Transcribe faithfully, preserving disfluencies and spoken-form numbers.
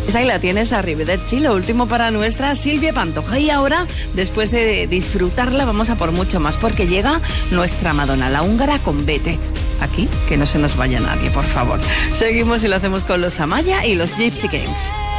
Pues ahí la tienes, arrivederci, lo último para nuestra Silvia Pantoja. Y ahora, después de disfrutarla, vamos a por mucho más, porque llega nuestra Madonna, la húngara, con Vete. Aquí, que no se nos vaya nadie, por favor. Seguimos y lo hacemos con los Amaya y los Gypsy Kings.